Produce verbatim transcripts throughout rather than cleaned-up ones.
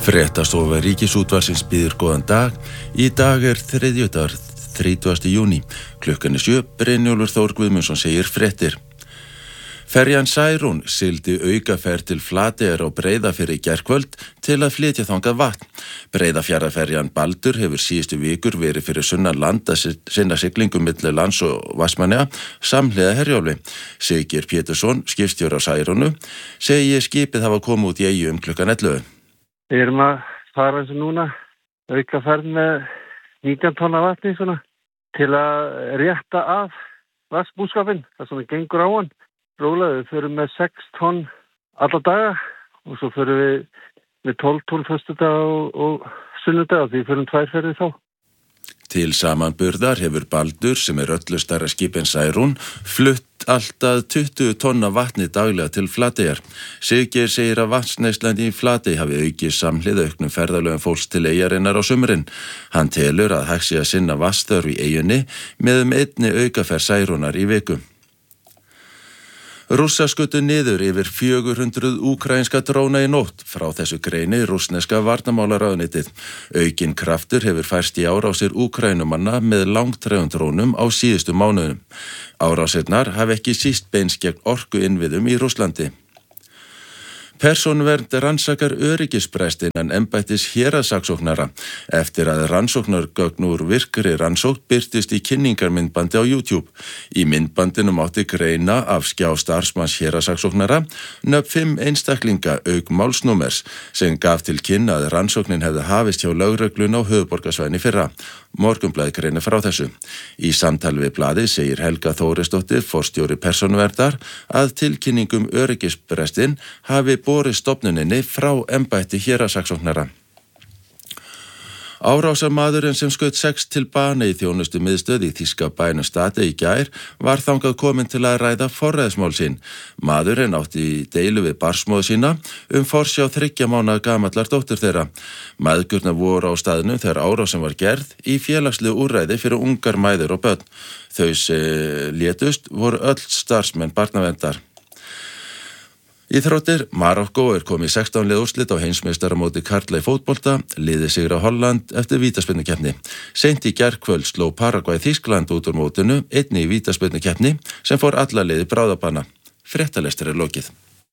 Fréttastofa Ríkisútvarpsins býður góðan dag. Í dag er þriðjudagur, þrítugasti júní. Klukkan er sjö, Brynjólfur Þór Guðmundsson segir fréttir. Ferjan Særún sigldi aukaferð til Flateyjar á Breiðafirði í gærkvöld til að flytja þangað vatn. Breiðafjarðarferjan Baldur hefur síðustu vikur verið fyrir sunnan land að sinna siglingum milli lands og Vestmannaeyja samhliða Herjólfi. Siggeir Pétursson, skipstjóri á Særúnu, segir skipið hafa komið út í eyju um klukkan ellefu. Við erum að fara eins og núna aukaferð með nítján tonna vatni svona, til að rétta af vatnsbúskapinn, það sem gengur á hann. Rólega, við förum með sex tonn alla daga og svo förum við með tólf tonn föstudag og, og sunnudag, því förum tvær ferðir þá. Til samanburðar hefur Baldur, sem er öllu stærra skip en Særún, flutt alltaf tuttugu tonna vatni daglega til Flateyjar. Siggeir segir að vatnsneyslan í Flatey hafi aukið samhliða auknum ferðalögum fólks til eyjarinnar á sumrin. Hann telur að hægt sé að sinna vatnsþörf í eyjunni með um einni aukaferð Særúnar í viku. Rússar skutu niður yfir fjögur hundruð úkraínska dróna í nótt, frá þessu greini rússneska varnarmálaráðuneytið. Aukinn kraftur hefur færst í árásir úkrænumanna með langtrægum drónum á síðustu mánuðum. Árásirnar hafi ekki síst beins gegn orkuinnviðum í Rússlandi. Persónuvernd rannsakar öryggisbrest innan embættis héraðssaksóknara eftir að rannsóknargögn úr virkri rannsókn birtist í kynningarmyndbandi á YouTube. Í myndbandinu mátti greina af skjá starfsmanns héraðssaksóknara nöfn fimm einstaklinga auk málsnúmers sem gaf til kynna að rannsóknin hefði hafist hjá lögreglunni á höfuðborgarsvæðinu í fyrra. Morgunblaðið greinir frá þessu. Í samtali við blaðið segir Helga Þórisdóttir, forstjóri Persónuverndar, að tilkynningum öryggisbrestin hafi borið stofnuninni frá embætti héraðssaksóknara. Árásarmaðurinn sem skaut sex til bana í þjónustu miðstöð í þýska bænum Stade í gær var þangað kominn til að ræða forræðismál sín. Maðurinn átti í deilu við barsmóðu sína um forsjá þriggja mánaða gamallar dóttur þeirra. Mæðgurnar voru á staðnum þegar árásin var gerð í félagslegu úrræði fyrir ungar mæður og börn. Þau sem létust voru öll starfsmenn barnaverndar. Íþróttir, Marokkó er komið sextán lið úrslit á heimsmeistaramóti karla í fótbolta, liðið sigra Holland eftir vítaspyrnukeppni. Seint í gærkvöld sló Paragvæ Þýskaland út úr mótinu, einni í vítaspyrnukeppni sem fór alla liði bráðabanna. Fréttalestur er lokið.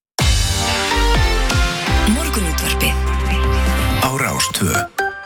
Morgunútvarpið á Rás tvö.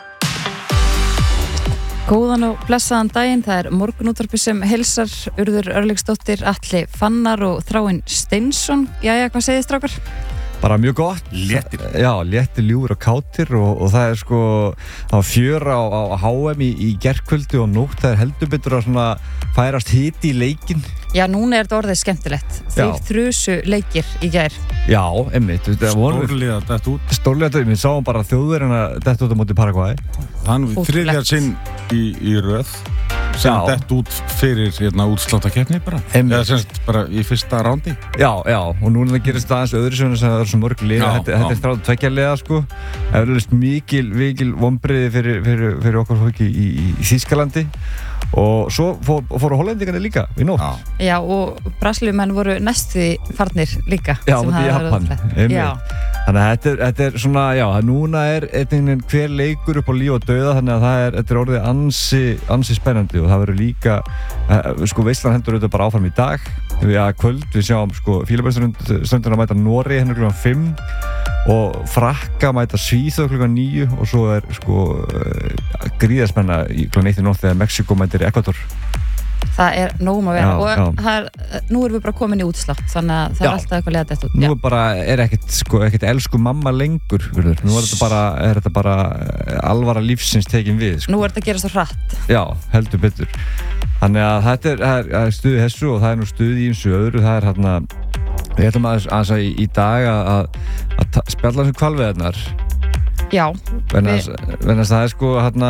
Góðan og blessaðan daginn, það er morgunútvarpið sem heilsar, Urður Örlygsdóttir, Atli Fannar og Þráinn Steinsson. Jæja, hvað segir þið, strákar? Bara mjög gott. Léttir. Já, léttir, ljúfir og kátir og, og það er sko, það var fjör á, á H M í, í gærkvöldi og nótt, það er heldur betur að svona færast hiti í leikinn. Já, núna er þetta orðið skemmtilegt. Þeir þrusu leikir í gær. Já, einmitt. Stórliða dætt út. Stórliða dætt út, við sáum bara þjóðverðina dætt út á móti Paragvæ. Hann þriðjar sinn í, í röð sem dætt út fyrir hérna útsláttarkeppni bara. Eða semst bara í fyrsta rándi. Já, já, og núna gerist það aðeins öðru sem það er svo mörg liða. Þetta, þetta er þrátt tveggja liða, sko. Það er alveg mikil, mikil vonbrigði fyrir, fyrir, fyrir okkur fólki í, í, í Þýskalandi. Og svo fór, fóru hollendingarnir líka í nótt. Já, Já og Brasilíumenn voru næstu farnir líka. Já, mútið í Japan. Þannig að þetta er, þetta er svona, já, núna er einhvern hver leikur upp á líf og dauða, þannig að það er, þetta er orðið ansi, ansi spennandi og það verður líka, uh, sko, veislan hendur auðvitað bara áfram í dag. Við að kvöld, við sjáum, sko, Fílabeinsströndina mæta Noregi hennar klukkan fimm og Frakka mæta Svíþjóð klukkan níu og svo er, sko, uh, gríðarspenna í klukkan eitt í nótt þegar Mexíkó mætir Ekvador. Það er nógum að vera já, og já. Það er, nú erum við bara komin í útslátt, þannig að það já. Er alltaf eitthvað leiða dætt út. Nú er bara, er ekkert, sko, ekkert elsku mamma lengur, verður. Nú er þetta bara, er þetta bara alvara lífsins tekin við, sko. Nú er þetta að gera svo hratt. Já, heldur betur. Þannig að þetta er, það er stuði þessu og það er nú stuði í eins og öðru, það er hérna, við ætlum aðeins að, að í, í dag að, að spjalla þessum hvalveiðarnar. Já. Venast við... það er sko hérna,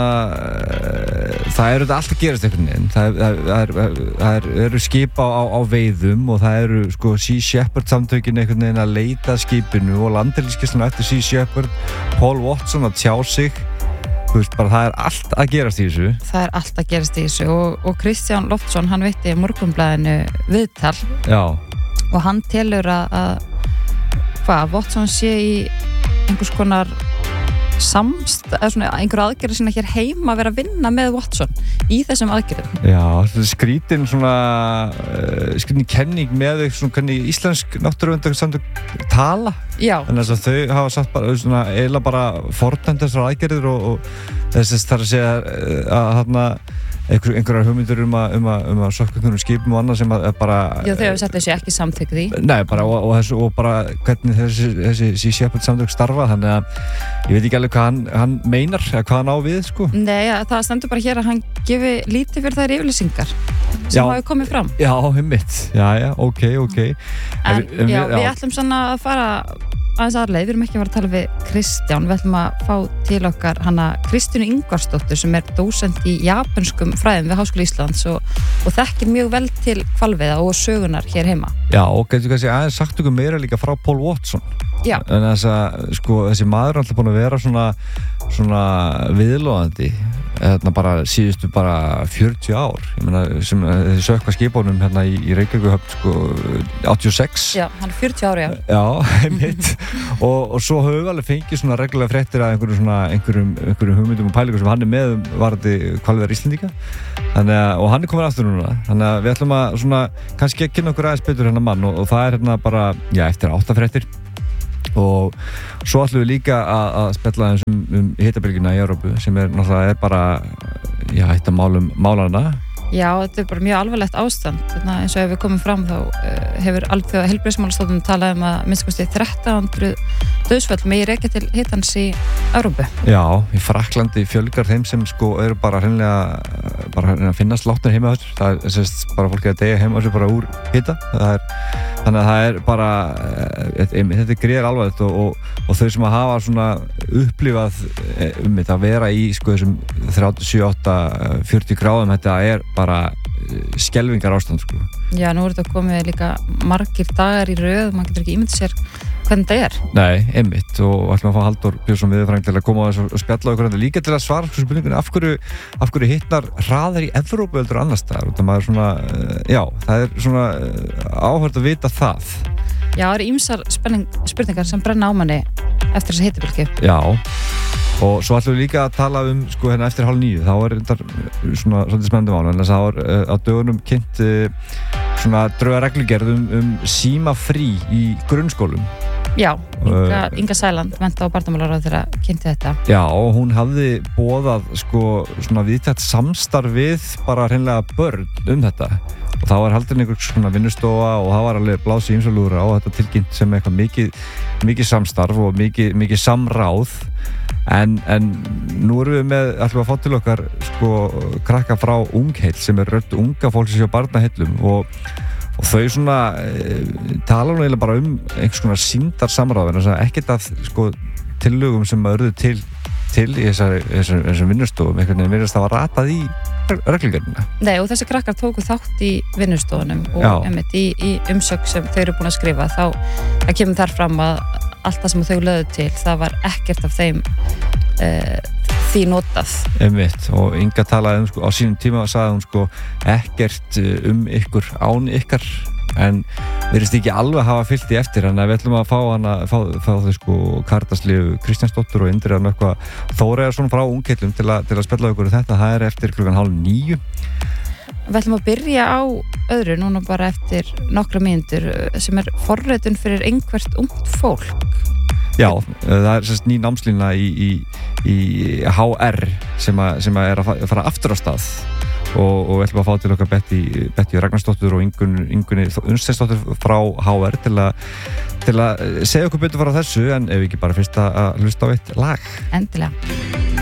það eru þetta allt að gerast einhvern veginn. Það, það, það, er, það er, eru skip á, á, á veiðum og það eru sko Sea Shepherd samtökin einhvern veginn að leita skipinu og landhelgisgæslan eftir Sea Shepherd, Paul Watson að tjá sig. Þú veist bara, það er allt að gerast í þessu. Það er allt að gerast í þessu og, og Kristján Loftsson, hann veitti Morgunblaðinu viðtal. Já. Og hann telur að, að hvað, Watson sé í einhvers konar samst, eða svona einhver aðgerð sinna hér heima að vera að vinna með Watson í þessum aðgerðum. Já, þetta er skrítin svona uh, skrítin kenning með svona hvernig íslensk náttúruverndarsamtök tala. Já. Þannig að þau hafa satt bara svona eiginlega bara fordæmt þessar aðgerðir og, og þess þarf að segja að þarna einhver, einhverjar hugmyndir um að, um að, um að sökka einhverjum skipum og annað sem að bara... Já, þau hefur sett þessi ekki samþykkt því. Nei, bara og, og, þessu, og bara hvernig þessi, þessi Sea Shepherd samtök starfa, þannig að ég veit ekki alveg hvað hann, hann meinar, eða hvað hann á við, sko. Nei, ja, það stendur bara hér að hann gefi lítið fyrir þær yfirlýsingar sem hafi komið fram. Já, einmitt. Já, já, ok, ok. En, en já, við, við ætlum svona að fara aðeins aðleið, við erum ekki að fara að tala við Kristján, við ætlum að fá til okkar hana Kristínu Ingvarsdóttur sem er dósent í japanskum fræðum við Háskóla Íslands og, og þekkir mjög vel til hvalveiða og sögunar hér heima. Já, og getur kannski aðeins sagt okkur meira líka frá Paul Watson. Já. En þess að, sko, þessi maður er alltaf búin að vera svona, svona viðlóðandi hérna bara síðustu bara fjörutíu ár, ég meina, sem þessi sökva skipunum hérna í, í Reykjavíkuhöfn, sko, áttatíu og sex. Já, hann er fjörutíu ári, já. Já, einmitt. og, og svo höfum við alveg fengið svona reglulega fréttir að einhverjum svona, einhverjum, einhverjum hugmyndum og pælingum sem hann er með varðandi hvalveiðar Íslendinga. Þannig að, og hann er komin aftur núna. Þannig að við ætlum að svona, kannski að kynna okkur aðeins betur hennar mann og, og það er hérna bara, já, eftir átta fréttir. Og svo ætlum við líka að, að spjalla eins um, um hitabylgjuna í Evrópu sem er náttúrulega er bara, já, eitt af málum málanna. Já, þetta er bara mjög alvarlegt ástand. Þannig að eins og ef við komum fram þá uh, hefur alþjóða heilbrigðismálastofnun talað um að minnst kosti þrettán hundruð dauðsföll megi rekja til hitans í Evrópu. Já, í Frakklandi fjölgar þeim sem sko eru bara hreinlega bara að finnast látnir heima þessur. Það er sérst bara fólki að deyja heima þessur bara úr hita. Það er, þannig að það er bara, þetta er gríðar alvarlegt og, og, og þau sem að hafa svona upplifað um þetta að vera í sko þessum þrjátíu, sjötíu og átta, fjörutíu gráðum, þetta er bara skelfingar ástand sko. Já, nú er þetta komið líka margir dagar í röð, maður getur ekki ímyndið sér hvernig þetta er. Nei, einmitt, og ætlum að fá Halldór Björnsson viðurfræðing til að koma á þessu og spjalla okkur líka til að svara þessu spurningunni af hverju, af hverju hitnar hraðar í Evrópu heldur annars staðar, og það er svona, já, það er svona áhört að vita það. Já, það eru ýmsar spurningar sem brenna á manni eftir þessi hittabylgju. Já, og svo ætlum við líka að tala um, sko, hérna eftir hálf níu, þá er þetta svona svolítið spennandi mál, en þess að það er á dögunum kynnt svona drauga reglugerð um, um símafrí í grunnskólum. Já, Inga, Inga Sæland, mennta- og barnamálaráðherra þeirra kynnti þetta. Já, og hún hafði boðað sko svona víðtækt samstarf við bara hreinlega börn um þetta. Og þá var haldin einhver svona vinnustofa og það var alveg blásið ýmsalúður á þetta tilkynnt sem eitthvað mikið, mikið samstarf og mikið, mikið samráð. En, en nú erum við með, ætlum að fá til okkar sko krakka frá Ungheill sem er rödd unga fólk sem séu barnaheillum og Og þau svona e, tala nú eiginlega bara um einhvers konar sýndarsamráð, en ekkert af sko, tillögum sem urðu til, til í þessari, þessari, þessari vinnustofum, einhvern veginn virðast það var ratað í reglugerðina. Nei, og þessi krakkar tóku þátt í vinnustofunum og einmitt í, í umsögn sem þau eru búin að skrifa, þá það kemur þar fram að allt það sem þau lögðu til, það var ekkert af þeim e, því notað. Einmitt, og Inga talaði um, sko, á sínum tíma sagði hún sko ekkert um ykkur án ykkar, en virðist ekki alveg hafa fylgt í eftir, en við ætlum að fá hana, fá, fá þau sko Karítas Lifu Kristjánsdóttur og Indriða Nökkva Þóreyjarson frá Ungheillum til, til að spjalla ykkur þetta, það er eftir klukkan hálf níu. Við ætlum að byrja á öðru núna bara eftir nokkra mínútur sem er forritun fyrir einhvert ungt fólk. Já, það er sérst ný námslína í, í, í H R sem, a, sem a er að fara aftur á stað og, og við ætlum að fá til okkar Betty, Betty Ragnarsdóttur og Ingun, Ingunni Unnsteinsdóttur frá H R til að, til að segja okkur betur frá þessu, en ef ekki bara fyrst að hlusta á eitt lag. Endilega.